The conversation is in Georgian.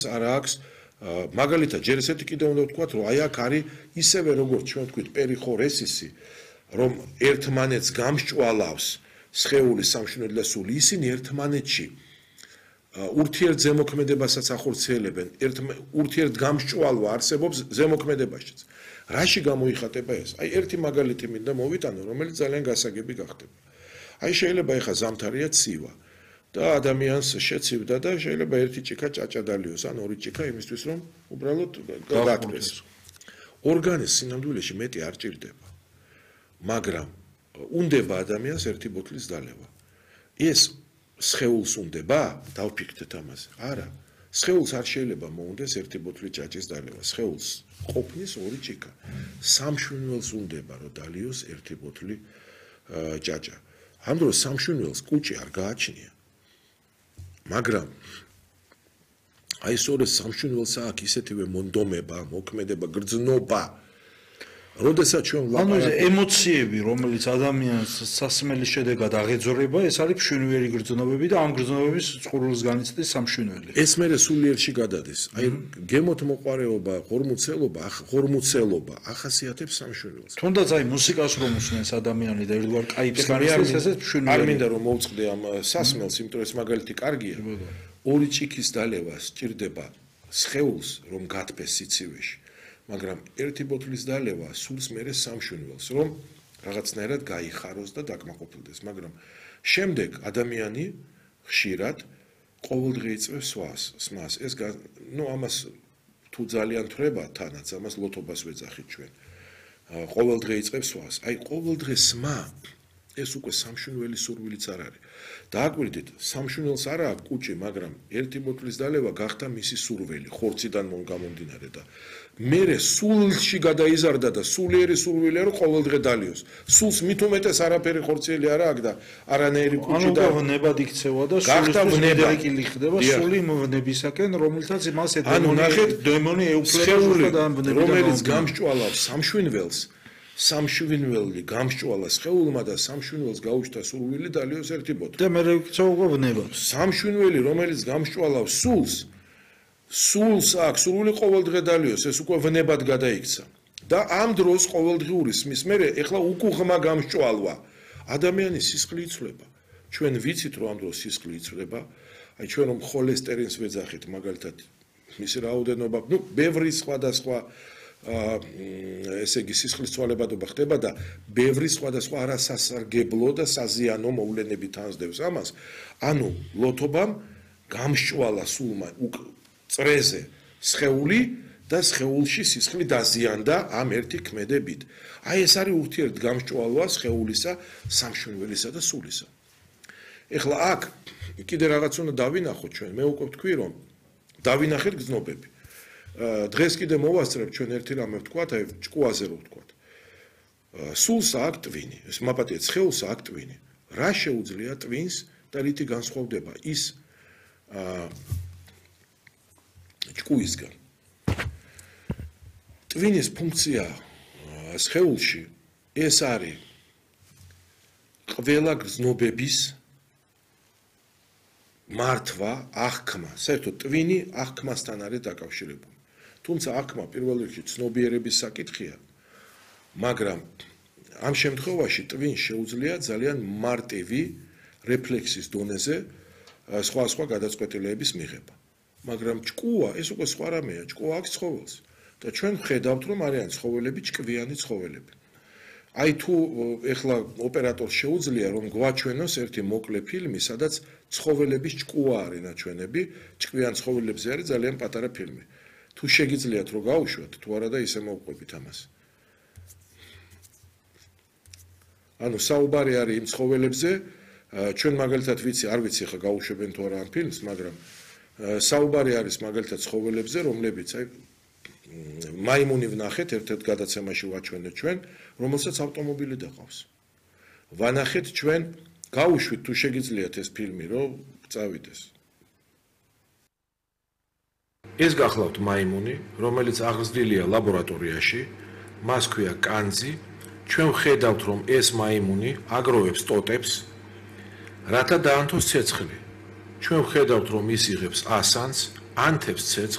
არ აქვს მაგალითად ჯერ ესეთი კიდე უნდა ვთქვათ რომ აი აქ არის ისევე როგორც ჩვენ ვთქვით პერიხორესისი რომ ერთმანეთს გამსჭვალავს სხეული სამშენებლო და სული ისინი ერთმანეთში ურთიერთზემოქმედებასაც ახორციელებენ ურთიერთგამსჭვალვა არსებობს ზემოქმედებაშიც რაში გამოიხატება ეს აი ერთი მაგალითი მინდა მოვიტანო რომელიც ძალიან გასაგები გახდება აი შეიძლება ეხა ზამთარია ცივა და ადამიანს შეცივდა და შეიძლება ერთი ჭიქა ჭაჭადალიოს ან ორი ჭიქა იმისთვის რომ უბრალოდ გადაატრეს ორგანიზმის სინამდვილეში მეტი არ ჭირდება მაგრამ უნდება ადამიანს ერთი ბოთლის დალევა ეს სხეულს უნდება დავფიქრდეთ ამაზე არა სხეულს არ შეიძლება მოუნდეს ერთი ბოთლი ჭაჭის დალევა სხეულს ყოფნის ორი ჭიქა სამშვენიველს უნდება რომ დალიოს ერთი ბოთლი ჭაჭა ამ დროს სამშვენიველს კუჭი არ გააჩნია მაგრამ აი სწორედ სამშვენიველს აქვს ისეთივე მონდომება, მოქმედება, გრძნობა. როდესაც ჩვენ ლაპარაკობთ ემოციები, რომელიც ადამიანს სასმელის შედეგად აღეძრება, ეს არის მშვენიერი გრძნობები და ამ გრძნობების წყურვილს განიცდის სამშვენიელი. ეს მერე სულიერში გადადის. აი გემოთ მოყარეობა, ხორმუცელობა ახასიათებს სამშვენიველს. თუნდაც აი მუსიკას რომ უსმენს ადამიანი და ერთგვარ კაიფს განიცდის, ესეც მშვენიერი. არ მინდა რომ მოვწყდე ამ სასმელს, იმიტომ რომ ეს მაგალითი კარგია. ორი ჭიქის დალევა სჭირდება სხეულს რომ გათბეს სიცივეში მაგრამ ერთი ბოთლის დალევა სულს მერე სამშვენიველს რომ რაღაცნაირად გაიხაროს და დაკმაყოფილდეს მაგრამ შემდეგ ადამიანი ხშირად ყოველდღე იწვევს სმას ეს ამას თუ ძალიან თვრება თანაც ამას ლოთობას ვეძახით ჩვენ ყოველდღე იწვევს სვას აი ყოველდღე სმა ეს უკვე სამშვენიელი სურვილიც არ არის დააკვირდით სამშვენიელს არა აქვს კუჭი მაგრამ ერთი ბოთლის დალევა გახდა მისი სურვილი ხორციდან გამომდინარე და მერე სულში გადაიზარდა და სულიერი სურვილია რომ ყოველდღე დალიოს სულს მით უმეტეს არაფერი ხორციელი არა აქვს და არანაირი კუჭი და ვნებად იქცევა და სულისთვის მიდერეკილი ხდება სული ვნებისაკენ რომელთაც მას დემონი ეუფლება და რომელიც გამსჭვალავს სამშვენიველს სამშვენიელი გამსჭვალა სხეულმა და სამშვენიელს გაუჩნდა სურვილი დალიოს ერთი ბოთლი. და მე ვიქცევა ვნება. სამშვენიელი რომელიც გამსჭვალავს სულს აქვს სურვილი ყოველდღე დალიოს, ეს უკვე ვნებად გადაიქცა. და ამ დროს ყოველდღიური სმის მერე ეხლა უკუღმა გამსჭვალვა. ადამიანის სისხლი იცვლება. ჩვენ ვიცით რომ ამ დროს სისხლი იცვლება. აი ჩვენ რომ ხოლესტერინს ვეძახით მაგალითად მისი რაოდენობა, ბევრი სხვადასხვა ესე იგი სისხლის ცვალებადობა ხდება და ბევრი სხვადასხვა არასასარგებლო და საზიანო მოვლენები თანსდევს ამას. ანუ ლოთობამ გამსჭვალა სულმა წრეზე სხეული და სხეულში სისხლი დაზიანდა ამ ერთი ქმედებით. აი ეს არის ურთიერთგამსჭვალვა სხეულისა, სამშვენიველისა და სულისა. ეხლა აქ კიდე რაღაც უნდა დავინახოთ ჩვენ. მე უკვე ვთქვი რომ დავინახეთ გრძნობები. დღეს კიდე მოვასწრებ ჩვენ ერთი რამე ვთქვათ, აი ჭკუაზე რო ვთქვათ. სულს აქვს ტვინი, ეს მაპატია სხეულს აქვს ტვინი. რა შეუძლია ტვინს და რითი განსხვავდება ის ჭკუისგან. ტვინის ფუნქცია სხეულში ეს არის ყველა გრძნობების მართვა, აღქმა. საერთოდ ტვინი აღქმასთან არის დაკავშირებული. თუმცა აღქმა პირველ რიგში ცნობიერების საკითხია, მაგრამ ამ შემთხვევაში ტვინს შეუძლია ძალიან მარტივი რეფლექსის დონეზე სხვა გადაწყვეტილებების მიღება. მაგრამ ჭკუა ეს უკვე სხვა რამეა, ჭკუა აქვს ცხოველს და ჩვენ ვხედავთ რომ არიან ცხოველები ჭკვიანი ცხოველები. აი თუ ეხლა ოპერატორს შეუძლია რომ გვაჩვენოს ერთი მოკლე ფილმი, სადაც ცხოველების ჭკუა არის ნაჩვენები, ჭკვიან ცხოველებზე არის ძალიან პატარა ფილმი. თუ შეგიძლიათ რომ გაუშვათ, თუ არა და ისე მოვყვებით ამას. ანუ საუბარი არის იმ ცხოველებზე, ჩვენ მაგალითად ვიცი, არ ვიცი ხა გაუშვებენ თუ არა ამ ფილმს, მაგრამ საუბარი არის მაგალითად ცხოველებზე, რომლებიც აი მაიმუნი ვნახეთ, ერთ-ერთ გადაცემაში ვაჩვენეთ ჩვენ, რომელსაც ავტომობილი დაყავს. ვანახეთ ჩვენ, გაუშვით თუ შეგიძლიათ ეს ფილმი, რომ წავიდეს. ეს გახლავთ მაიმუნი, რომელიც აღზრდილია ლაბორატორიაში, მას ქვია კანძი. ჩვენ ვხედავთ, რომ ეს მაიმუნი აგროვებს ტოტებს, რათა დაანთოს ცეცხლი. ჩვენ ვხედავთ, რომ ის იღებს ასანს, ანთებს ცეცხლს